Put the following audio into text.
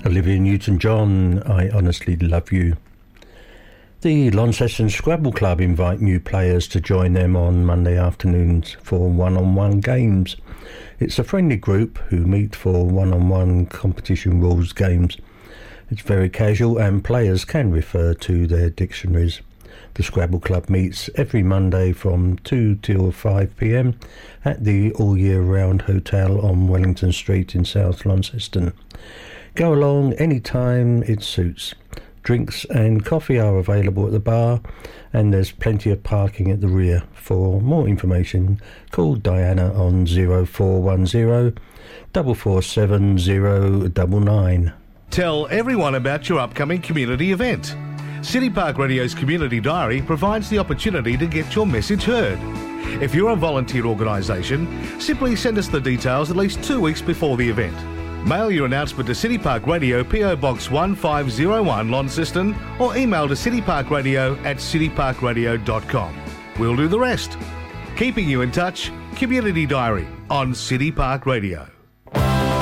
Olivia Newton-John, I Honestly Love You. The Launceston Scrabble Club invite new players to join them on Monday afternoons for one-on-one games. It's a friendly group who meet for one-on-one competition rules games. It's very casual and players can refer to their dictionaries. The Scrabble Club meets every Monday from 2 till 5 p.m. at the All Year Round Hotel on Wellington Street in South Launceston. Go along any time it suits. Drinks and coffee are available at the bar and there's plenty of parking at the rear. For more information, call Diana on 0410 447 099. Tell everyone about your upcoming community event. City Park Radio's Community Diary provides the opportunity to get your message heard. If you're a volunteer organisation, simply send us the details at least 2 weeks before the event. Mail your announcement to City Park Radio, PO Box 1501, Launceston, or email to cityparkradio@cityparkradio.com. We'll do the rest. Keeping you in touch, Community Diary on City Park Radio.